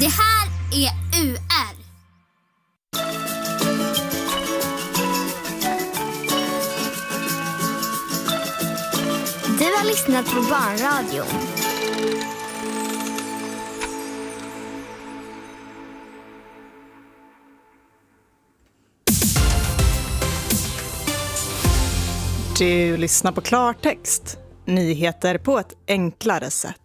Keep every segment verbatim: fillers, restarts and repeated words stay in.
Det här är U R. Du har lyssnat på Barnradion. Du lyssnar på Klartext. Nyheter på ett enklare sätt.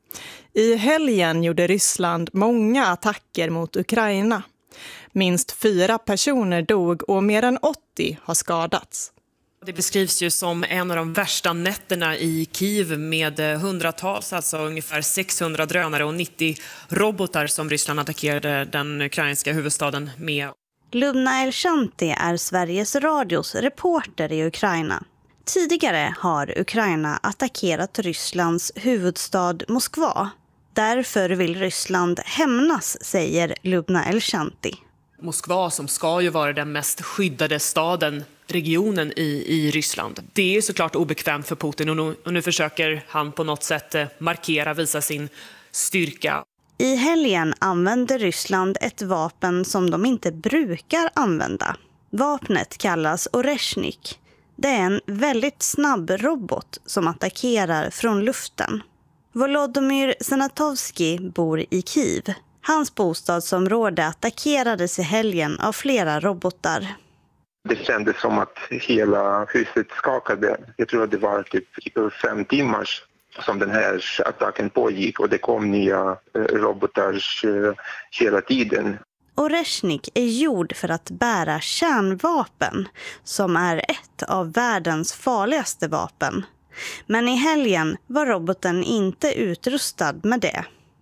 I helgen gjorde Ryssland många attacker mot Ukraina. Minst fyra personer dog och mer än åttio har skadats. Det beskrivs ju som en av de värsta nätterna i Kiev med hundratals, alltså ungefär sexhundra drönare och nittio robotar som Ryssland attackerade den ukrainska huvudstaden med. Lubna Elshanti är Sveriges Radios reporter i Ukraina. Tidigare har Ukraina attackerat Rysslands huvudstad Moskva. Därför vill Ryssland hämnas, säger Lubna Elshanti. Moskva, som ska ju vara den mest skyddade staden, regionen i, i Ryssland. Det är såklart obekvämt för Putin och nu, och nu försöker han på något sätt markera, visa sin styrka. I helgen använder Ryssland ett vapen som de inte brukar använda. Vapnet kallas Oreshnik. Det är en väldigt snabb robot som attackerar från luften. Volodymyr Senatovsky bor i Kiev. Hans bostadsområde attackerades i helgen av flera robotar. Det kändes som att hela huset skakade. Jag tror att det var typ fem timmar som den här attacken pågick och det kom nya robotar hela tiden. Oreshnik är gjord för att bära kärnvapen, som är ett av världens farligaste vapen. Men i helgen var roboten inte utrustad med det.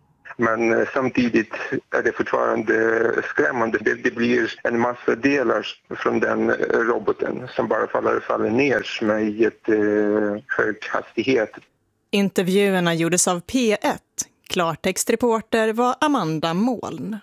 Men samtidigt är det fortfarande skrämmande. Det, det blir en massa delar från den roboten som bara faller, faller ner med jättehög hastighet. Intervjuerna gjordes av P ett. Klartextreporter var Amanda Moln.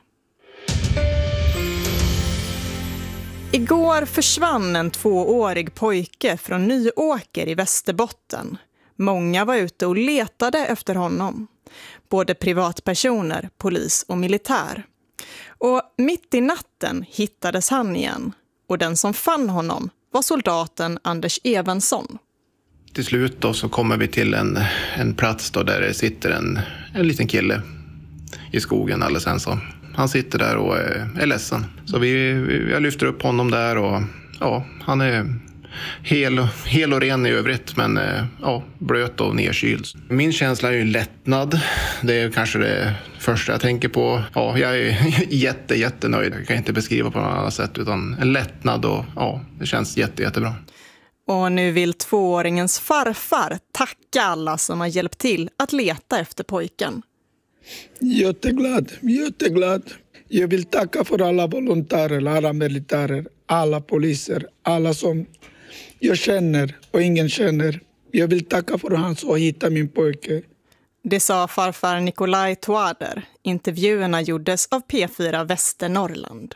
Igår försvann en tvåårig pojke från Nyåker i Västerbotten. Många var ute och letade efter honom. Både privatpersoner, polis och militär. Och mitt i natten hittades han igen. Och den som fann honom var soldaten Anders Evensson. Till slut då så kommer vi till en, en plats då där det sitter en, en liten kille i skogen alldeles ensam. Han sitter där och är, är ledsen. Så vi, vi, jag lyfter upp honom där och ja, han är hel, hel och ren i övrigt, men ja, blöt och nedkyld. Min känsla är ju lättnad. Det är kanske det första jag tänker på. Ja, jag är jätte, jättenöjd. Jag kan inte beskriva på något annat sätt, utan en lättnad och ja, det känns jätte, jättebra. Och nu vill tvååringens farfar tacka alla som har hjälpt till att leta efter pojken. Jätteglad, jätteglad. Jag vill tacka för alla volontärer, alla militärer, alla poliser, alla som jag känner och ingen känner. Jag vill tacka för att han så hitta min pojke. Det sa farfar Nikolaj Toader. Intervjuerna gjordes av P fyra Västernorrland.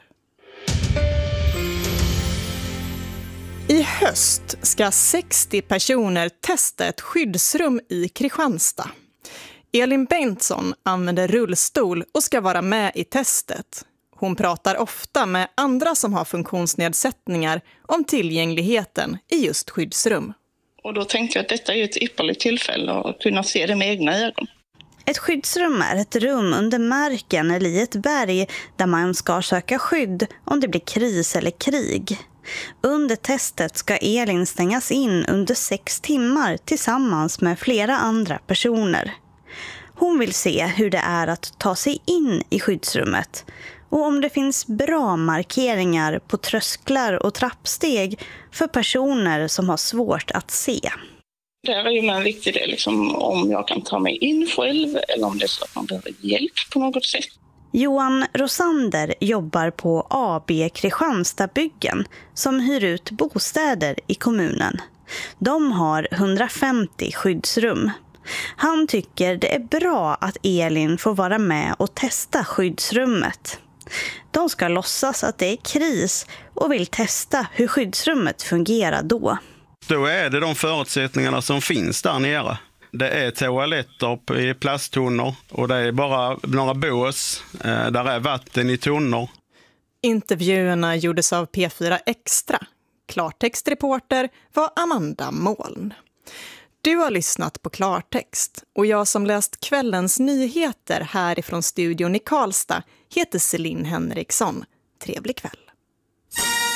I höst ska sextio personer testa ett skyddsrum i Kristianstad. Elin Bengtsson använder rullstol och ska vara med i testet. Hon pratar ofta med andra som har funktionsnedsättningar om tillgängligheten i just skyddsrum. Och då tänkte jag att detta är ett ypperligt tillfälle att kunna se det med egna ögon. Ett skyddsrum är ett rum under marken eller i ett berg där man ska söka skydd om det blir kris eller krig. Under testet ska Elin stängas in under sex timmar tillsammans med flera andra personer. Hon vill se hur det är att ta sig in i skyddsrummet och om det finns bra markeringar på trösklar och trappsteg för personer som har svårt att se. Det är ju en viktig del, liksom, om jag kan ta mig in själv eller om det är så att man behöver hjälp på något sätt. Johan Rosander jobbar på A B Kristianstadbyggen som hyr ut bostäder i kommunen. De har hundrafemtio skyddsrum. Han tycker det är bra att Elin får vara med och testa skyddsrummet. De ska låtsas att det är kris och vill testa hur skyddsrummet fungerar då. Då är det de förutsättningarna som finns där nere. Det är toaletter i plasttunnor och det är bara några bås. Där är vatten i tunnor. Intervjuerna gjordes av P fyra Extra. Klartextreporter var Amanda Moln. Du har lyssnat på Klartext och jag som läst kvällens nyheter härifrån studion i Karlstad heter Celine Henriksson. Trevlig kväll.